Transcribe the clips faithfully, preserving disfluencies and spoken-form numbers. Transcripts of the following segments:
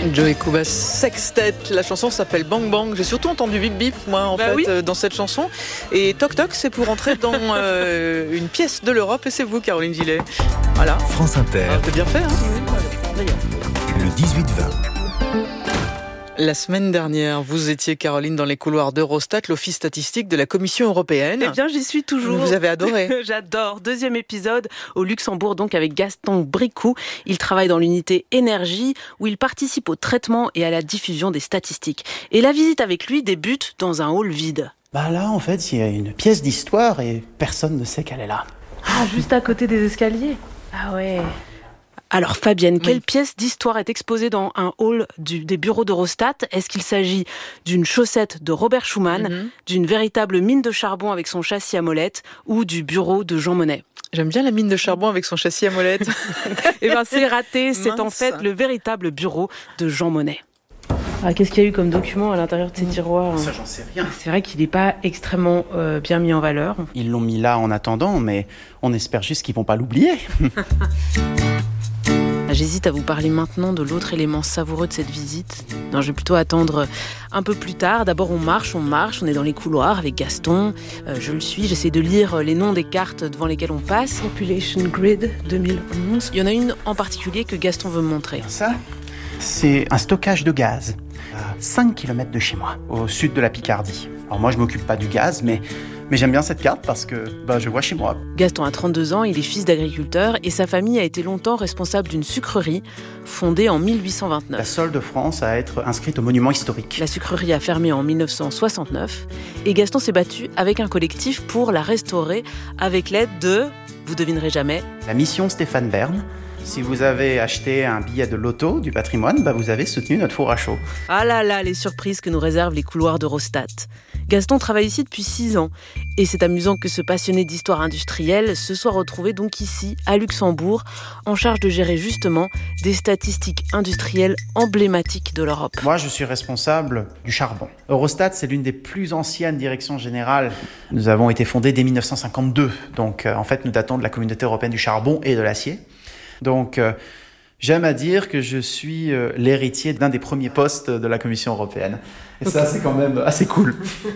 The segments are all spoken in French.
Joey Kubas Sextet, la chanson s'appelle Bang Bang. J'ai surtout entendu Bip Bip, moi, en bah fait, oui. euh, dans cette chanson. Et Toc Toc, c'est pour entrer dans euh, une pièce de l'Europe. Et c'est vous, Caroline Gillet. Voilà. France Inter. Ah, c'est bien fait, hein. Le dix-huit vingt. La semaine dernière, vous étiez, Caroline, dans les couloirs d'Eurostat, l'office statistique de la Commission européenne. Eh bien, j'y suis toujours. Vous avez adoré. J'adore. Deuxième épisode au Luxembourg, donc avec Gaston Bricou. Il travaille dans l'unité énergie où il participe au traitement et à la diffusion des statistiques. Et la visite avec lui débute dans un hall vide. Bah là, en fait, il y a une pièce d'histoire et personne ne sait qu'elle est là. Ah, juste à côté des escaliers. Ah ouais. Alors Fabienne, quelle oui. pièce d'histoire est exposée dans un hall du, des bureaux d'Eurostat ? Est-ce qu'il s'agit d'une chaussette de Robert Schuman, mm-hmm. d'une véritable mine de charbon avec son châssis à molette ou du bureau de Jean Monnet ? J'aime bien la mine de charbon avec son châssis à molette. Eh bien c'est raté, c'est en fait le véritable bureau de Jean Monnet. Ah, qu'est-ce qu'il y a eu comme document à l'intérieur de ces tiroirs ? Ça, j'en sais rien. C'est vrai qu'il n'est pas extrêmement euh, bien mis en valeur. Ils l'ont mis là en attendant, mais on espère juste qu'ils ne vont pas l'oublier. J'hésite à vous parler maintenant de l'autre élément savoureux de cette visite. Non, je vais plutôt attendre un peu plus tard. D'abord, on marche, on marche, on est dans les couloirs avec Gaston. Euh, je le suis, j'essaie de lire les noms des cartes devant lesquelles on passe. Population Grid deux mille onze. Il y en a une en particulier que Gaston veut me montrer. Ça, c'est un stockage de gaz à cinq kilomètres de chez moi, au sud de la Picardie. Alors moi, je ne m'occupe pas du gaz, mais... Mais j'aime bien cette carte parce que bah, je vois chez moi. Gaston a trente-deux ans, il est fils d'agriculteur et sa famille a été longtemps responsable d'une sucrerie fondée en mille huit cent vingt-neuf. La seule de France à être inscrite au monument historique. La sucrerie a fermé en mille neuf cent soixante-neuf et Gaston s'est battu avec un collectif pour la restaurer avec l'aide de, vous devinerez jamais, la mission Stéphane Bern. Si vous avez acheté un billet de loto du patrimoine, bah vous avez soutenu notre four à chaud. Ah là là, les surprises que nous réservent les couloirs d'Eurostat. Gaston travaille ici depuis six ans. Et c'est amusant que ce passionné d'histoire industrielle se soit retrouvé donc ici, à Luxembourg, en charge de gérer justement des statistiques industrielles emblématiques de l'Europe. Moi, je suis responsable du charbon. Eurostat, c'est l'une des plus anciennes directions générales. Nous avons été fondés dès mille neuf cent cinquante-deux. Donc, euh, en fait, nous datons de la Communauté européenne du charbon et de l'acier. Donc, euh, j'aime à dire que je suis euh, l'héritier d'un des premiers postes de la Commission européenne. Et okay. Ça, c'est quand même assez cool.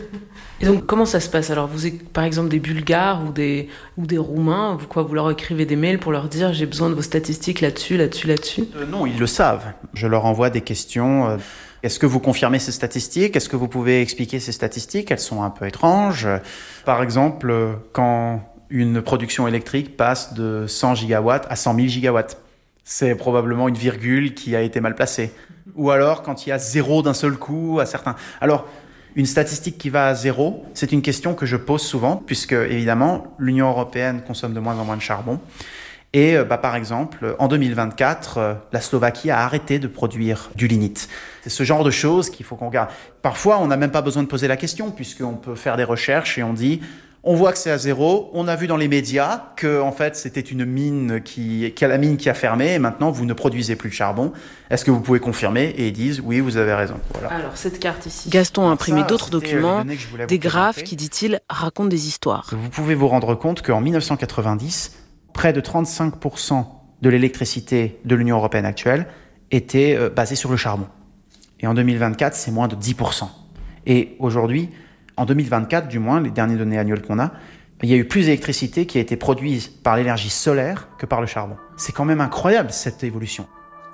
Et donc, comment ça se passe ? Alors, vous êtes par exemple des Bulgares ou des, ou des Roumains, vous, quoi, vous leur écrivez des mails pour leur dire « j'ai besoin de vos statistiques là-dessus, là-dessus, là-dessus » euh, Non, ils le savent. Je leur envoie des questions. Euh, est-ce que vous confirmez ces statistiques ? Est-ce que vous pouvez expliquer ces statistiques ? Elles sont un peu étranges. Par exemple, euh, quand... une production électrique passe de cent gigawatts à cent mille gigawatts. C'est probablement une virgule qui a été mal placée. Ou alors, quand il y a zéro d'un seul coup à certains... Alors, une statistique qui va à zéro, c'est une question que je pose souvent, puisque, évidemment, l'Union européenne consomme de moins en moins de charbon. Et, bah, par exemple, en deux mille vingt-quatre, la Slovaquie a arrêté de produire du lignite. C'est ce genre de choses qu'il faut qu'on regarde. Parfois, on n'a même pas besoin de poser la question, puisqu'on peut faire des recherches et on dit... On voit que c'est à zéro. On a vu dans les médias que, en fait, c'était une mine qui, qui a la mine qui a fermé et maintenant vous ne produisez plus de charbon. Est-ce que vous pouvez confirmer ? Et ils disent oui, vous avez raison. Voilà. Alors cette carte ici. Gaston a imprimé Ça, d'autres documents, des graphes qui, dit-il, racontent des histoires. Vous pouvez vous rendre compte qu'en dix-neuf cent quatre-vingt-dix, près de trente-cinq pour cent de l'électricité de l'Union européenne actuelle était euh, basée sur le charbon. Et en deux mille vingt-quatre, c'est moins de dix pour cent. Et aujourd'hui, en deux mille vingt-quatre, du moins, les dernières données annuelles qu'on a, il y a eu plus d'électricité qui a été produite par l'énergie solaire que par le charbon. C'est quand même incroyable, cette évolution.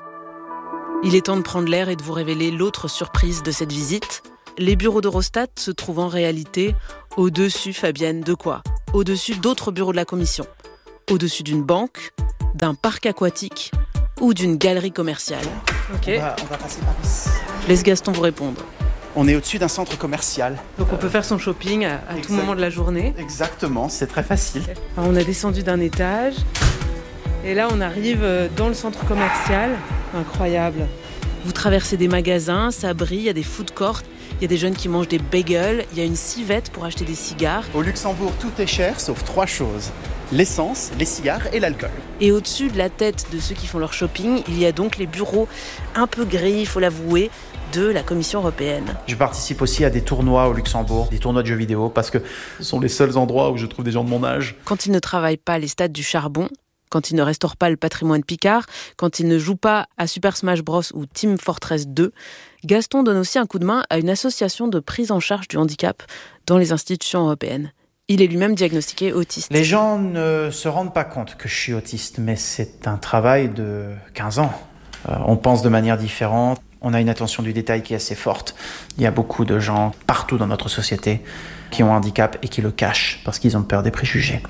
Il est temps de prendre l'air et de vous révéler l'autre surprise de cette visite. Les bureaux d'Eurostat se trouvent en réalité au-dessus, Fabienne, de quoi ? Au-dessus d'autres bureaux de la Commission. Au-dessus d'une banque, d'un parc aquatique ou d'une galerie commerciale. Okay. On va, on va passer par ici. Laisse Gaston vous répondre. On est au-dessus d'un centre commercial. Donc on peut faire son shopping à, à tout moment de la journée. Exactement, c'est très facile. Alors on a descendu d'un étage et là on arrive dans le centre commercial. Incroyable. Vous traversez des magasins, ça brille, il y a des food courts, il y a des jeunes qui mangent des bagels, il y a une civette pour acheter des cigares. Au Luxembourg, tout est cher sauf trois choses. L'essence, les cigares et l'alcool. Et au-dessus de la tête de ceux qui font leur shopping, il y a donc les bureaux un peu gris, il faut l'avouer, de la Commission européenne. Je participe aussi à des tournois au Luxembourg, des tournois de jeux vidéo, parce que ce sont les seuls endroits où je trouve des gens de mon âge. Quand ils ne travaillent pas les stades du charbon, quand il ne restaure pas le patrimoine Picard, quand il ne joue pas à Super Smash Bros ou Team Fortress deux. Gaston donne aussi un coup de main à une association de prise en charge du handicap dans les institutions européennes. Il est lui-même diagnostiqué autiste. Les gens ne se rendent pas compte que je suis autiste, mais c'est un travail de quinze ans. Euh, on pense de manière différente, on a une attention du détail qui est assez forte. Il y a beaucoup de gens partout dans notre société qui ont un handicap et qui le cachent parce qu'ils ont peur des préjugés.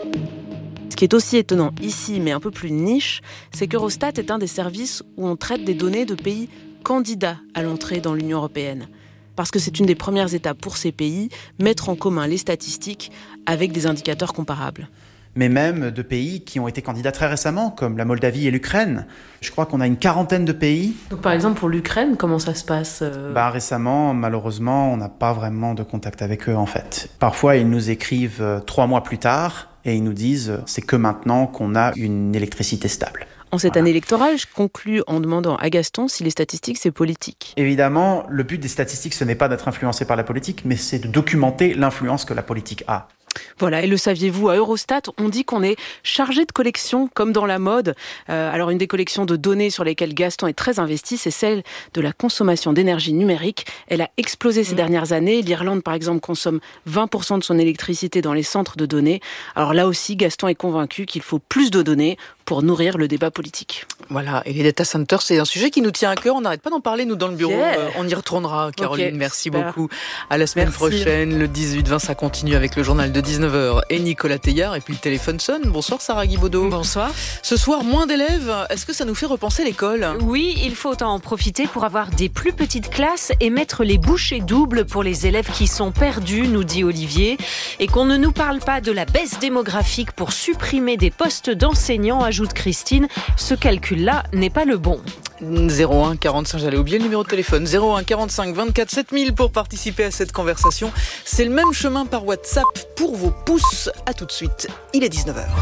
Ce qui est aussi étonnant ici, mais un peu plus niche, c'est qu'Eurostat est un des services où on traite des données de pays candidats à l'entrée dans l'Union européenne. Parce que c'est une des premières étapes pour ces pays, mettre en commun les statistiques avec des indicateurs comparables. Mais même de pays qui ont été candidats très récemment, comme la Moldavie et l'Ukraine. Je crois qu'on a une quarantaine de pays. Donc par exemple pour l'Ukraine, comment ça se passe euh... bah, Récemment, malheureusement, on n'a pas vraiment de contact avec eux en fait. Parfois, ils nous écrivent euh, trois mois plus tard et ils nous disent euh, c'est que maintenant qu'on a une électricité stable. En cette Voilà. année électorale, je conclus en demandant à Gaston si les statistiques, c'est politique. Évidemment, le but des statistiques, ce n'est pas d'être influencé par la politique, mais c'est de documenter l'influence que la politique a. Voilà, et le saviez-vous, à Eurostat, on dit qu'on est chargé de collection, comme dans la mode. Euh, alors, une des collections de données sur lesquelles Gaston est très investi, c'est celle de la consommation d'énergie numérique. Elle a explosé ces mmh. dernières années. L'Irlande, par exemple, consomme vingt pour cent de son électricité dans les centres de données. Alors là aussi, Gaston est convaincu qu'il faut plus de données pour nourrir le débat politique. Voilà, et les data centers, c'est un sujet qui nous tient à cœur. On n'arrête pas d'en parler, nous, dans le bureau. Yeah. Euh, on y retournera, Caroline. Okay, merci super. beaucoup. À la semaine Merci. prochaine, le dix-huit vingt, ça continue avec le journal de dix-neuf heures et Nicolas Teillard. Et puis le téléphone sonne. Bonsoir, Sarah Guibaudot. Bonsoir. Ce soir, moins d'élèves. Est-ce que ça nous fait repenser l'école ? Oui, il faut en profiter pour avoir des plus petites classes et mettre les bouchées doubles pour les élèves qui sont perdus, nous dit Olivier. Et qu'on ne nous parle pas de la baisse démographique pour supprimer des postes d'enseignants, ajoute Christine. Ce calcul-là n'est pas le bon. zéro un quarante-cinq, j'allais oublier le numéro de téléphone, zéro un quarante-cinq vingt-quatre sept mille pour participer à cette conversation. C'est le même chemin par WhatsApp pour vos pouces. À tout de suite, il est dix-neuf heures.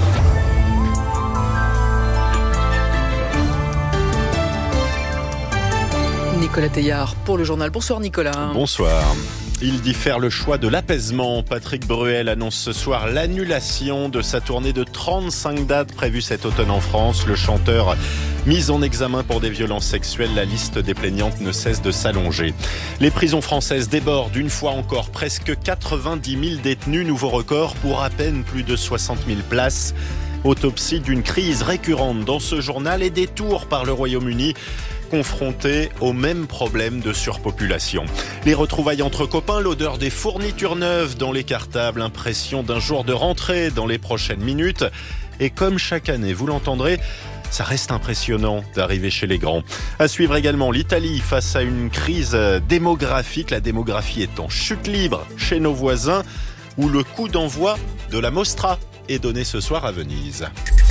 Nicolas Teillard pour le journal. Bonsoir Nicolas. Bonsoir. Il diffère le choix de l'apaisement. Patrick Bruel annonce ce soir l'annulation de sa tournée de trente-cinq dates prévues cet automne en France. Le chanteur mis en examen pour des violences sexuelles, la liste des plaignantes ne cesse de s'allonger. Les prisons françaises débordent une fois encore. Presque quatre-vingt-dix mille détenus, nouveau record pour à peine plus de soixante mille places. Autopsie d'une crise récurrente dans ce journal et détour par le Royaume-Uni, confronté au même problème de surpopulation. Les retrouvailles entre copains, l'odeur des fournitures neuves dans les cartables, impression d'un jour de rentrée dans les prochaines minutes. Et comme chaque année, vous l'entendrez, ça reste impressionnant d'arriver chez les grands. À suivre également l'Italie face à une crise démographique. La démographie est en chute libre chez nos voisins, où le coup d'envoi de la Mostra est donné ce soir à Venise.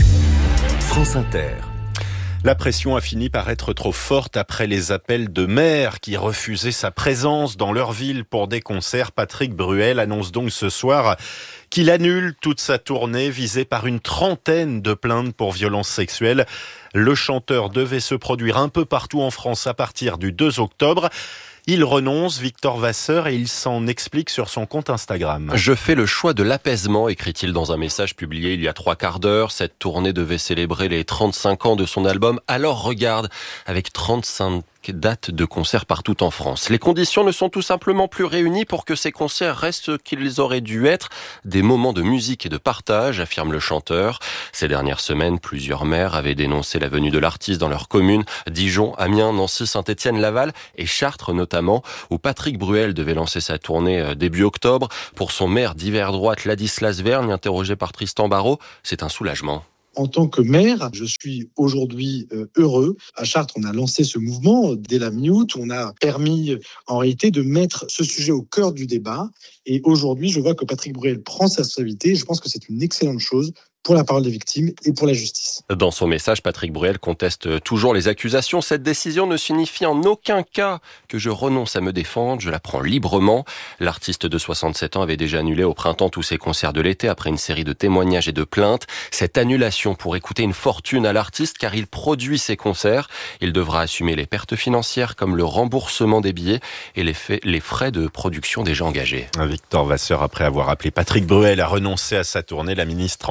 France Inter. La pression a fini par être trop forte après les appels de maires qui refusaient sa présence dans leur ville pour des concerts. Patrick Bruel annonce donc ce soir qu'il annule toute sa tournée visée par une trentaine de plaintes pour violences sexuelles. Le chanteur devait se produire un peu partout en France à partir du deux octobre. Il renonce, Victor Vasseur, et il s'en explique sur son compte Instagram. Je fais le choix de l'apaisement, écrit-il dans un message publié il y a trois quarts d'heure. Cette tournée devait célébrer les trente-cinq ans de son album. Alors regarde, avec trente-cinq dates de concerts partout en France. Les conditions ne sont tout simplement plus réunies pour que ces concerts restent ce qu'ils auraient dû être, des moments de musique et de partage, affirme le chanteur. Ces dernières semaines, plusieurs maires avaient dénoncé la venue de l'artiste dans leur commune, Dijon, Amiens, Nancy, Saint-Étienne, Laval et Chartres notamment, où Patrick Bruel devait lancer sa tournée début octobre. Pour son maire d'hiver droite, Ladislas Vergne, interrogé par Tristan Barraud, c'est un soulagement. En tant que maire, je suis aujourd'hui euh, heureux. À Chartres, on a lancé ce mouvement dès la mi-août. On a permis, en réalité, de mettre ce sujet au cœur du débat. Et aujourd'hui, je vois que Patrick Bruel prend sa responsabilité. Je pense que c'est une excellente chose pour la parole des victimes et pour la justice. Dans son message, Patrick Bruel conteste toujours les accusations. Cette décision ne signifie en aucun cas que je renonce à me défendre. Je la prends librement. L'artiste de soixante-sept ans avait déjà annulé au printemps tous ses concerts de l'été après une série de témoignages et de plaintes. Cette annulation pourrait coûter une fortune à l'artiste car il produit ses concerts. Il devra assumer les pertes financières comme le remboursement des billets et les, faits, les frais de production déjà engagés. Victor Vasseur, après avoir appelé Patrick Bruel à renoncer à sa tournée, la ministre en charge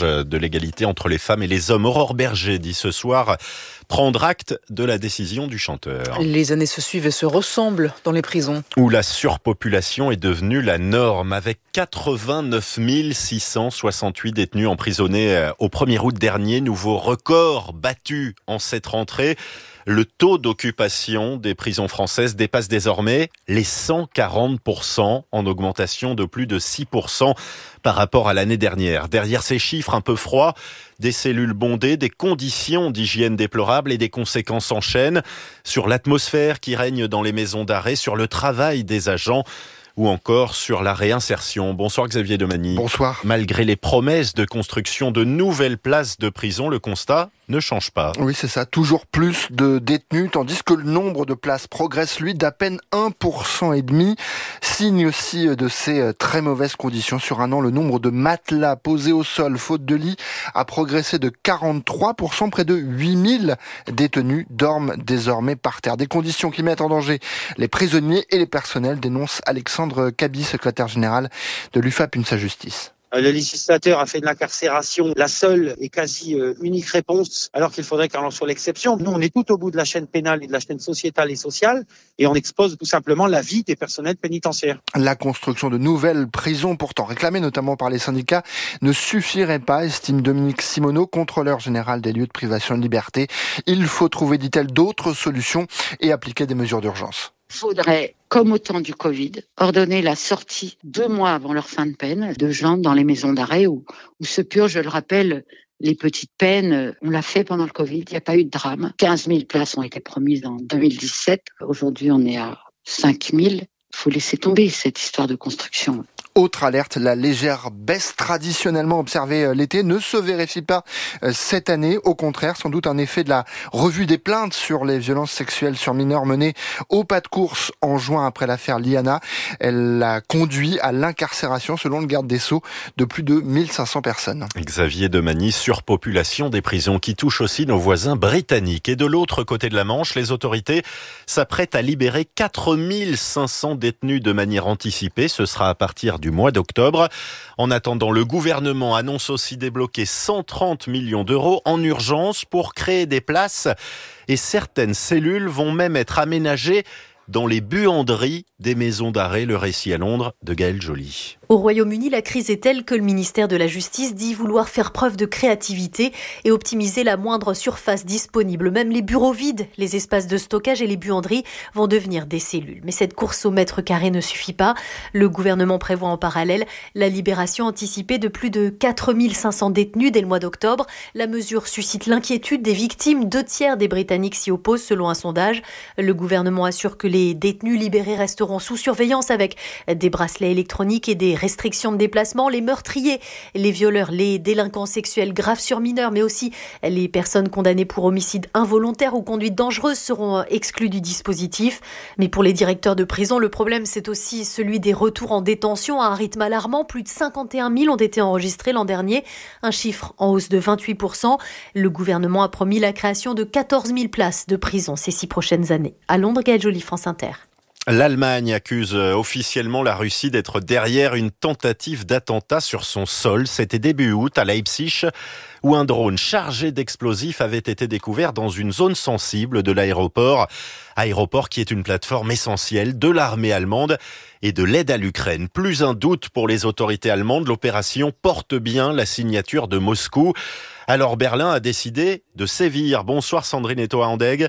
charge de l'égalité entre les femmes et les hommes. Aurore Berger dit ce soir prendre acte de la décision du chanteur. Les années se suivent et se ressemblent dans les prisons. Où la surpopulation est devenue la norme, avec quatre-vingt-neuf mille six cent soixante-huit détenus emprisonnés au premier août dernier. Nouveau record battu en cette rentrée. Le taux d'occupation des prisons françaises dépasse désormais les cent quarante pour cent, en augmentation de plus de six pour cent par rapport à l'année dernière. Derrière ces chiffres un peu froids, des cellules bondées, des conditions d'hygiène déplorables et des conséquences en chaîne sur l'atmosphère qui règne dans les maisons d'arrêt, sur le travail des agents ou encore sur la réinsertion. Bonsoir Xavier Demagny. Bonsoir. Malgré les promesses de construction de nouvelles places de prison, le constat ne change pas. Oui, c'est ça. Toujours plus de détenus, tandis que le nombre de places progresse, lui, d'à peine un pour cent et demi. Signe aussi de ces très mauvaises conditions. Sur un an, le nombre de matelas posés au sol, faute de lit, a progressé de quarante-trois pour cent. Près de huit mille détenus dorment désormais par terre. Des conditions qui mettent en danger les prisonniers et les personnels, dénonce Alexandre Cabi, secrétaire général de l'U F A P UNSA Justice. Le législateur a fait de l'incarcération la seule et quasi unique réponse, alors qu'il faudrait qu'elle en soit l'exception. Nous, on est tout au bout de la chaîne pénale et de la chaîne sociétale et sociale, et on expose tout simplement la vie des personnels pénitentiaires. La construction de nouvelles prisons, pourtant réclamée notamment par les syndicats, ne suffirait pas, estime Dominique Simoneau, contrôleur général des lieux de privation de liberté. Il faut trouver, dit-elle, d'autres solutions et appliquer des mesures d'urgence. Il faudrait, comme au temps du Covid, ordonner la sortie deux mois avant leur fin de peine de gens dans les maisons d'arrêt où, où se purgent, je le rappelle, les petites peines. On l'a fait pendant le Covid, il n'y a pas eu de drame. quinze mille places ont été promises en deux mille dix-sept. Aujourd'hui, on est à cinq mille. Il faut laisser tomber cette histoire de construction. Autre alerte, la légère baisse traditionnellement observée l'été ne se vérifie pas cette année. Au contraire, sans doute un effet de la revue des plaintes sur les violences sexuelles sur mineurs menée au pas de course en juin après l'affaire Liana. Elle a conduit à l'incarcération, selon le garde des Sceaux, de plus de mille cinq cents personnes. Xavier Demagny, surpopulation des prisons qui touche aussi nos voisins britanniques. Et de l'autre côté de la Manche, les autorités s'apprêtent à libérer quatre mille cinq cents détenus de manière anticipée. Ce sera à partir du mois d'octobre. En attendant, le gouvernement annonce aussi débloquer cent trente millions d'euros en urgence pour créer des places, et certaines cellules vont même être aménagées dans les buanderies des maisons d'arrêt. Le récit à Londres de Gaël Joly. Au Royaume-Uni, la crise est telle que le ministère de la Justice dit vouloir faire preuve de créativité et optimiser la moindre surface disponible. Même les bureaux vides, les espaces de stockage et les buanderies vont devenir des cellules. Mais cette course au mètre carré ne suffit pas. Le gouvernement prévoit en parallèle la libération anticipée de plus de quatre mille cinq cents détenus dès le mois d'octobre. La mesure suscite l'inquiétude des victimes. Deux tiers des Britanniques s'y opposent selon un sondage. Le gouvernement assure que les détenus libérés resteront sous surveillance avec des bracelets électroniques et des restrictions de déplacement. Les meurtriers, les violeurs, les délinquants sexuels graves sur mineurs, mais aussi les personnes condamnées pour homicide involontaire ou conduite dangereuse seront exclus du dispositif. Mais pour les directeurs de prison, le problème c'est aussi celui des retours en détention à un rythme alarmant. Plus de cinquante et un mille ont été enregistrés l'an dernier, un chiffre en hausse de vingt-huit pour cent. Le gouvernement a promis la création de quatorze mille places de prison ces six prochaines années. À Londres, Gaël Joly, France Inter. L'Allemagne accuse officiellement la Russie d'être derrière une tentative d'attentat sur son sol. C'était début août à Leipzig, où un drone chargé d'explosifs avait été découvert dans une zone sensible de l'aéroport. Aéroport qui est une plateforme essentielle de l'armée allemande et de l'aide à l'Ukraine. Plus un doute pour les autorités allemandes, l'opération porte bien la signature de Moscou. Alors Berlin a décidé de sévir. Bonsoir Sandrine Etoa-Andeg.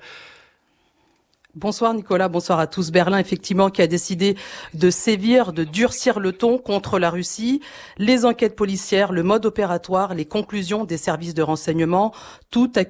Bonsoir Nicolas, bonsoir à tous. Berlin, effectivement, qui a décidé de sévir, de durcir le ton contre la Russie. Les enquêtes policières, le mode opératoire, les conclusions des services de renseignement, tout accusé